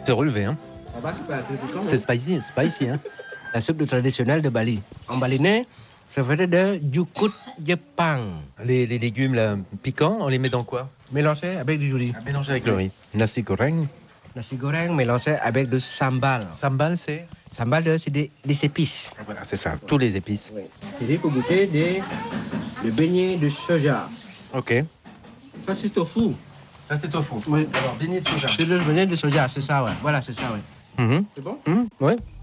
t'es relevé, hein. Ça va, c'est pas très piquant. C'est spicy, hein. La soupe traditionnelle de Bali. En balinais, ça fait de jukut Jepang. Les légumes là, piquants, on les met dans quoi? Mélangé avec du riz. Mélanger avec le riz. Nasi goreng. Nasi goreng mélangé avec du sambal. Sambal, c'est? Sambal, c'est des épices. Voilà, c'est ça, tous les épices. Oui. Et pour goûter des beignets de soja. Ok. Ça, c'est tofu. Ça, c'est tofu. Oui. Alors, beignet de soja. C'est le beignet de soja, c'est ça, ouais. Voilà, c'est ça, ouais. Mhm. C'est bon? Ouais.